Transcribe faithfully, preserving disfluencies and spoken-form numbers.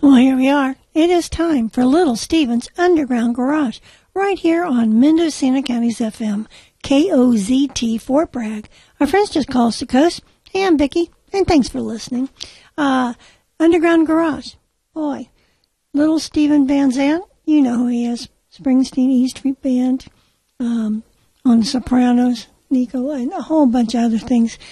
Well, here we are. It is time for Little Steven's Underground Garage, right here on Mendocino County's F M, K O Z T, Fort Bragg. Our friends just call us the coast. Hey, I'm Vicki, and thanks for listening. Uh, Underground Garage. Boy, Little Steven Van Zandt, you know who he is. Springsteen E Street Band, um, on The Sopranos, Nico, and a whole bunch of other things.